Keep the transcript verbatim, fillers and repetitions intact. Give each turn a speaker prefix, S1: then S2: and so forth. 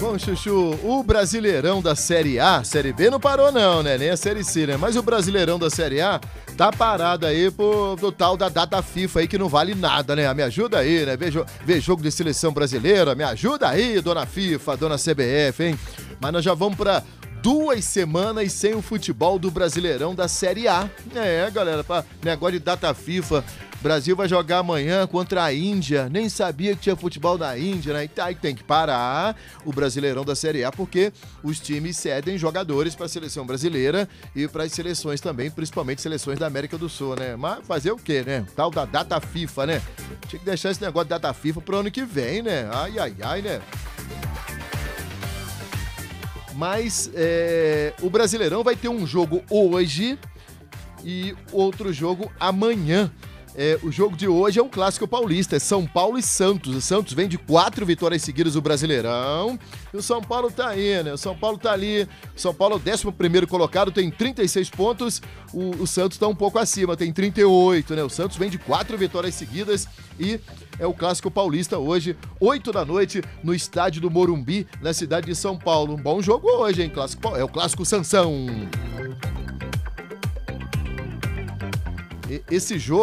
S1: Bom, Chuchu, o Brasileirão da Série A, Série B não parou não, né? Nem a Série C, né? Mas o Brasileirão da Série A tá parado aí pro, pro tal da data FIFA aí que não vale nada, né? Me ajuda aí, né? Ver, jo- ver jogo de seleção brasileira, me ajuda aí, dona FIFA, dona C B F, hein? Mas nós já vamos pra duas semanas sem o futebol do Brasileirão da Série A. É, galera, pra negócio de data FIFA. Brasil vai jogar amanhã contra a Índia. Nem sabia que tinha futebol na Índia, né? E aí tem que parar o Brasileirão da Série A, porque os times cedem jogadores para a seleção brasileira e para as seleções também, principalmente seleções da América do Sul, né? Mas fazer o quê, né? Tal da data FIFA, né? Tinha que deixar esse negócio de data FIFA pro ano que vem, né? Ai, ai, ai, né? Mas é, o Brasileirão vai ter um jogo hoje e outro jogo amanhã. É, o jogo de hoje é um clássico paulista, é São Paulo e Santos. O Santos vem de quatro vitórias seguidas do Brasileirão. E o São Paulo tá aí, né? O São Paulo tá ali. O São Paulo é o décimo primeiro colocado, tem trinta e seis pontos. O, o Santos tá um pouco acima, tem trinta e oito, né? O Santos vem de quatro vitórias seguidas e é o clássico paulista hoje, oito da noite, no estádio do Morumbi, na cidade de São Paulo. Um bom jogo hoje, hein? Clássico, Pau- é o clássico Sansão. E- esse jogo